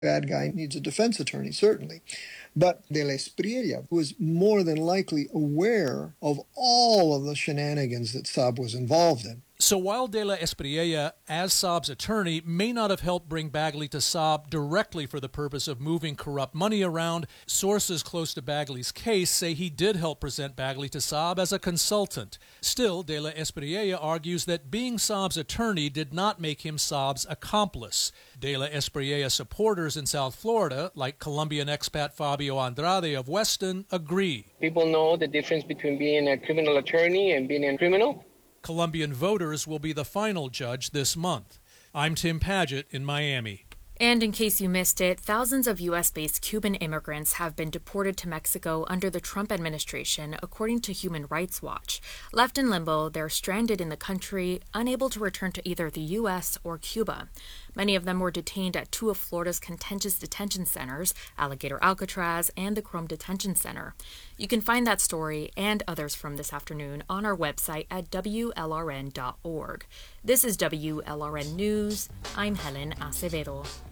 Bad guy needs a defense attorney, certainly. But De La Espriella was more than likely aware of all of the shenanigans that Saab was involved in. So while De La Espriella, as Saab's attorney, may not have helped bring Bagley to Saab directly for the purpose of moving corrupt money around, sources close to Bagley's case say he did help present Bagley to Saab as a consultant. Still, De La Espriella argues that being Saab's attorney did not make him Saab's accomplice. De La Espriella supporters in South Florida, like Colombian expat Fabio Andrade of Weston, agree. People know the difference between being a criminal attorney and being a criminal. Colombian voters will be the final judge this month. I'm Tim Paget in Miami. And in case you missed it, thousands of U.S.-based Cuban immigrants have been deported to Mexico under the Trump administration, according to Human Rights Watch. Left in limbo, they're stranded in the country, unable to return to either the U.S. or Cuba. Many of them were detained at two of Florida's contentious detention centers, Alligator Alcatraz and the Chrome Detention Center. You can find that story and others from this afternoon on our website at WLRN.org. This is WLRN News. I'm Helen Acevedo.